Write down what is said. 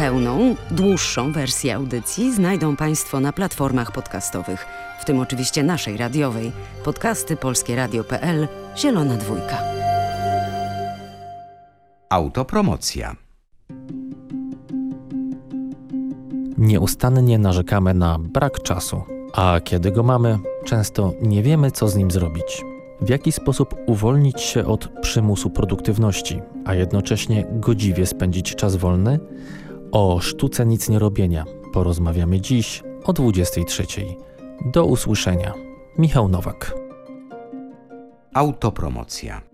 Pełną, dłuższą wersję audycji znajdą Państwo na platformach podcastowych, w tym oczywiście naszej radiowej, podcasty polskieradio.pl, Zielona Dwójka. Autopromocja. Nieustannie narzekamy na brak czasu, a kiedy go mamy, często nie wiemy, co z nim zrobić. W jaki sposób uwolnić się od przymusu produktywności, a jednocześnie godziwie spędzić czas wolny? O sztuce nicnierobienia porozmawiamy dziś o 23:00. Do usłyszenia. Michał Nowak. Autopromocja.